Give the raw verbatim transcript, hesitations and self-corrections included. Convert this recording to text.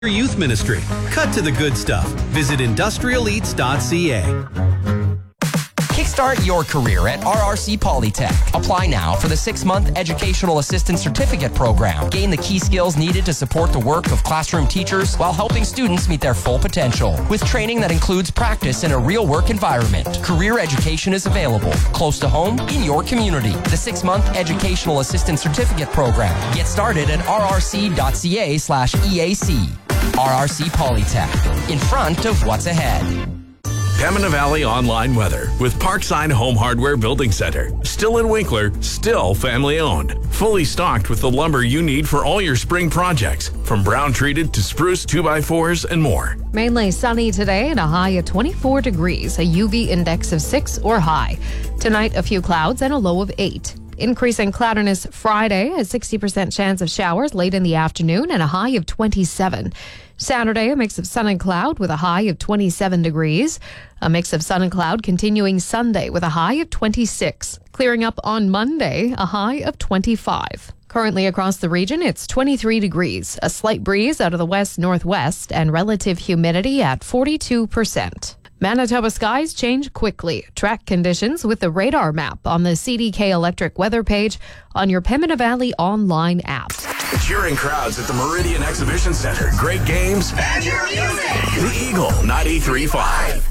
Your youth ministry. Cut to the good stuff. Visit industrial eats dot c a. Kickstart your career at R R C Polytech. Apply now for the six-month Educational Assistant Certificate Program. Gain the key skills needed to support the work of classroom teachers while helping students meet their full potential. With training that includes practice in a real-work environment, career education is available close to home in your community. The six-month Educational Assistant Certificate Program. Get started at r r c dot c a slash e a c. R R C Polytech. In front of what's ahead. Pembina Valley Online Weather with Parkside Home Hardware Building Center. Still in Winkler, still family owned. Fully stocked with the lumber you need for all your spring projects, from brown treated to spruce two by fours and more. Mainly sunny today and a high of twenty-four degrees, a U V index of six or high. Tonight, a few clouds and a low of eight. Increasing cloudiness Friday, a sixty percent chance of showers late in the afternoon and a high of twenty-seven. Saturday, a mix of sun and cloud with a high of twenty-seven degrees. A mix of sun and cloud continuing Sunday with a high of twenty-six. Clearing up on Monday, a high of twenty-five. Currently across the region, it's twenty-three degrees. A slight breeze out of the west-northwest and relative humidity at forty-two percent. Manitoba skies change quickly. Track conditions with the radar map on the C D K Electric weather page on your Pembina Valley online app. Cheering crowds at the Meridian Exhibition Center. Great games. And your music. The Eagle ninety-three point five.